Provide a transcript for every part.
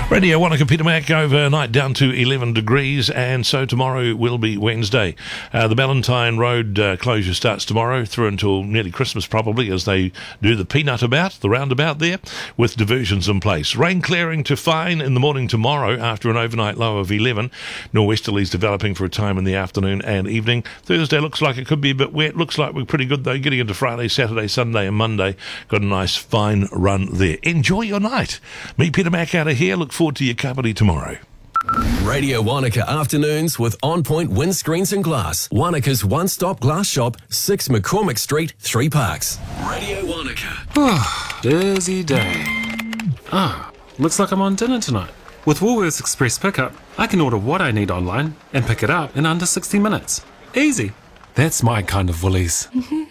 Radio Wanaka, Peter Mac, overnight down to 11 degrees, and so tomorrow will be Wednesday. The Ballantyne Road closure starts tomorrow through until nearly Christmas probably, as they do the roundabout there, with diversions in place. Rain clearing to fine in the morning tomorrow after an overnight low of 11. Norwesterlies developing for a time in the afternoon and evening. Thursday looks like it could be a bit wet. Looks like we're pretty good though, getting into Friday, Saturday, Sunday and Monday. Got a nice fine run there. Enjoy your night. Me, Peter Mac, out of here. Look forward to your company tomorrow. Radio Wanaka Afternoons with On Point Windscreens and Glass. Wanaka's one-stop glass shop, 6 McCormick Street, 3 Parks. Radio Wanaka. Busy day. Looks like I'm on dinner tonight. With Woolworths Express Pickup, I can order what I need online and pick it up in under 60 minutes. Easy. That's my kind of Woolies.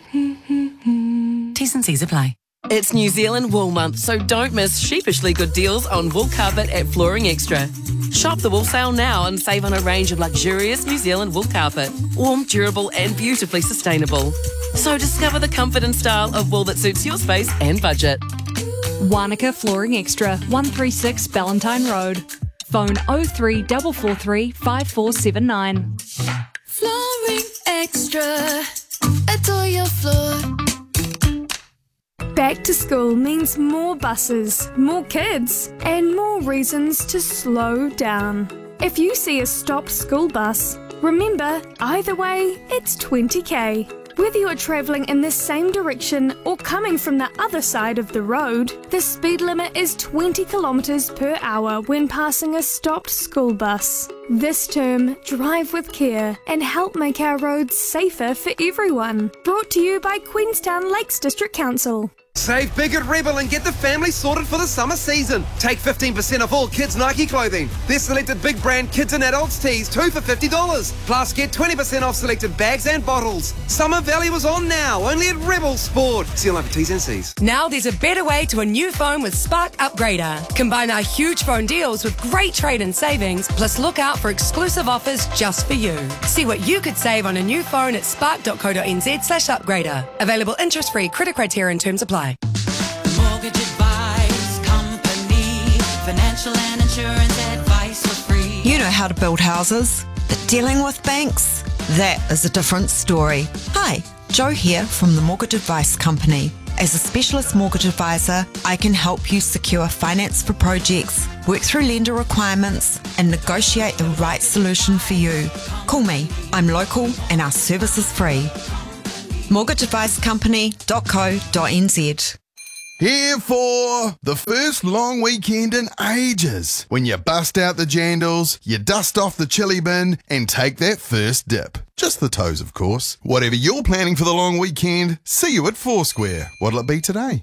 T's and C's apply. It's New Zealand Wool Month, so don't miss sheepishly good deals on wool carpet at Flooring Extra. Shop the wool sale now and save on a range of luxurious New Zealand wool carpet. Warm, durable and beautifully sustainable. So discover the comfort and style of wool that suits your space and budget. Wanaka Flooring Extra, 136 Ballantyne Road. Phone 03443 5479. Flooring Extra. Adore your floor. Back to school means more buses, more kids, and more reasons to slow down. If you see a stopped school bus, remember, either way, it's 20k. Whether you're travelling in the same direction or coming from the other side of the road, the speed limit is 20 kilometres per hour when passing a stopped school bus. This term, drive with care and help make our roads safer for everyone. Brought to you by Queenstown Lakes District Council. Save big at Rebel and get the family sorted for the summer season. Take 15% off all kids' Nike clothing. Their selected big brand kids and adults tees, 2 for $50. Plus get 20% off selected bags and bottles. Summer Valley was on now, only at Rebel Sport. See you for T's and C's. Now there's a better way to a new phone with Spark Upgrader. Combine our huge phone deals with great trade-in savings, plus look out for exclusive offers just for you. See what you could save on a new phone at spark.co.nz/upgrader. Available interest-free, credit criteria and terms apply. Mortgage Advice Company. Financial and insurance advice for free. You know how to build houses, but dealing with banks? That is a different story. Hi, Jo here from the Mortgage Advice Company. As a specialist mortgage advisor, I can help you secure finance for projects, work through lender requirements, and negotiate the right solution for you. Call me. I'm local and our service is free. mortgageadvicecompany.co.nz. Here for the first long weekend in ages. When you bust out the jandals, you dust off the chili bin and take that first dip. Just the toes, of course. Whatever you're planning for the long weekend, see you at Foursquare. What'll it be today?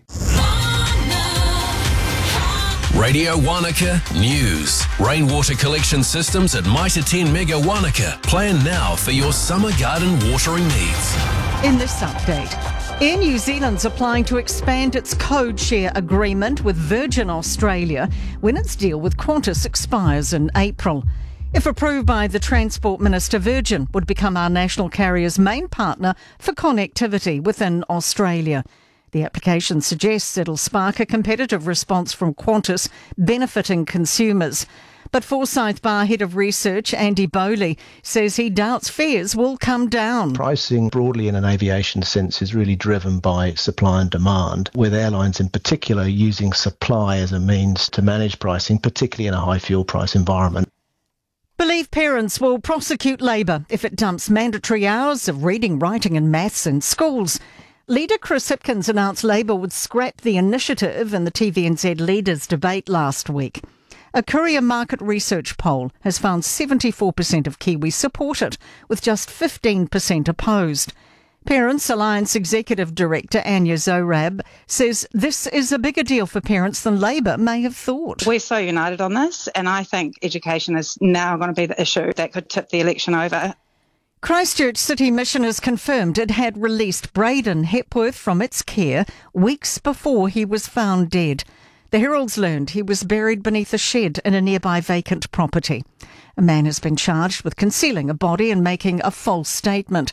Radio Wanaka News. Rainwater collection systems at Mitre 10 Mega Wanaka. Plan now for your summer garden watering needs. In this update, Air New Zealand's applying to expand its code share agreement with Virgin Australia when its deal with Qantas expires in April. If approved by the Transport Minister, Virgin would become our national carrier's main partner for connectivity within Australia. The application suggests it'll spark a competitive response from Qantas, benefiting consumers. But Forsyth Bar Head of Research, Andy Bowley, says he doubts fares will come down. Pricing broadly in an aviation sense is really driven by supply and demand, with airlines in particular using supply as a means to manage pricing, particularly in a high fuel price environment. Believe parents will prosecute Labour if it dumps mandatory hours of reading, writing and maths in schools. Leader Chris Hipkins announced Labour would scrap the initiative in the TVNZ Leaders debate last week. A Courier Market Research poll has found 74% of Kiwis support it, with just 15% opposed. Parents Alliance Executive Director Anya Zorab says this is a bigger deal for parents than Labour may have thought. We're so united on this, and I think education is now going to be the issue that could tip the election over. Christchurch City Mission has confirmed it had released Braden Hepworth from its care weeks before he was found dead. The Herald's learned he was buried beneath a shed in a nearby vacant property. A man has been charged with concealing a body and making a false statement.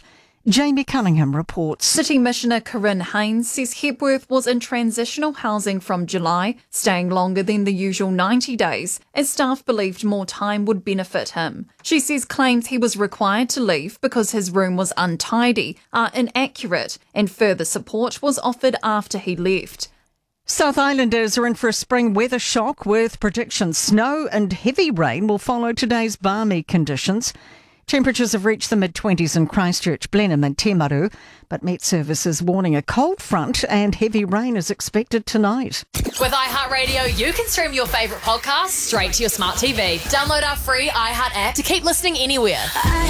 Jamie Cunningham reports. City Commissioner Corinne Haynes says Hepworth was in transitional housing from July, staying longer than the usual 90 days, as staff believed more time would benefit him. She says claims he was required to leave because his room was untidy are inaccurate, and further support was offered after he left. South Islanders are in for a spring weather shock with predictions snow and heavy rain will follow today's balmy conditions. Temperatures have reached the mid-20s in Christchurch, Blenheim and Timaru, but Met Service is warning a cold front and heavy rain is expected tonight. With iHeartRadio, you can stream your favourite podcasts straight to your smart TV. Download our free iHeart app to keep listening anywhere.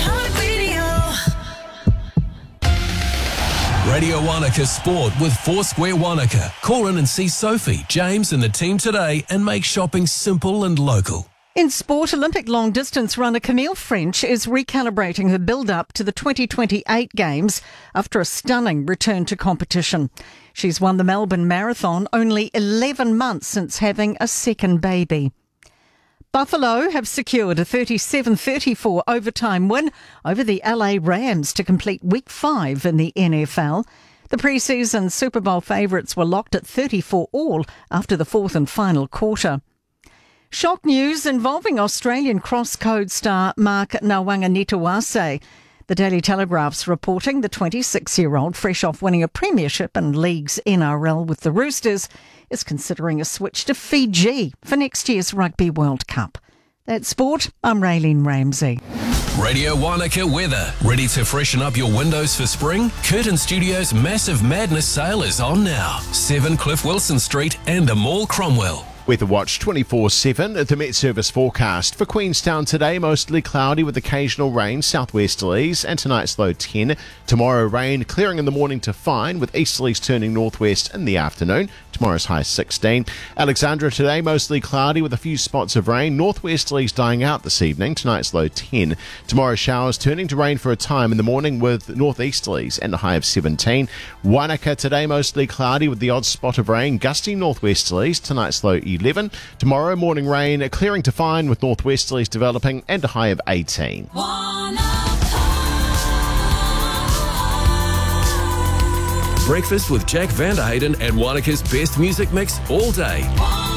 Radio Wanaka Sport with Foursquare Wanaka. Call in and see Sophie, James and the team today and make shopping simple and local. In sport, Olympic long-distance runner Camille French is recalibrating her build-up to the 2028 Games after a stunning return to competition. She's won the Melbourne Marathon only 11 months since having a second baby. Buffalo have secured a 37-34 overtime win over the LA Rams to complete Week 5 in the NFL. The pre-season Super Bowl favourites were locked at 34-all after the fourth and final quarter. Shock news involving Australian cross-code star Mark Ngawanganitawase. The Daily Telegraph's reporting the 26-year-old, fresh off winning a premiership and league's NRL with the Roosters, is considering a switch to Fiji for next year's Rugby World Cup. That's sport. I'm Raylene Ramsey. Radio Wanaka weather. Ready to freshen up your windows for spring? Curtin Studios' massive Madness sale is on now. 7 Cliff Wilson Street and the Mall Cromwell. Weather Watch 24/7 at the Met Service forecast. For Queenstown today, mostly cloudy with occasional rain, southwesterlies, and tonight's low 10. Tomorrow, rain clearing in the morning to fine, with easterlies turning northwest in the afternoon. Tomorrow's high 16. Alexandra today, mostly cloudy with a few spots of rain. Northwesterlies dying out this evening. Tonight's low 10. Tomorrow, showers turning to rain for a time in the morning with northeasterlies and a high of 17. Wanaka today, mostly cloudy with the odd spot of rain. Gusty northwesterlies. Tonight's low 11. Tomorrow, morning rain clearing to fine with northwesterlies developing and a high of 18. Breakfast with Jack Vanderhayden and Wanaka's best music mix all day.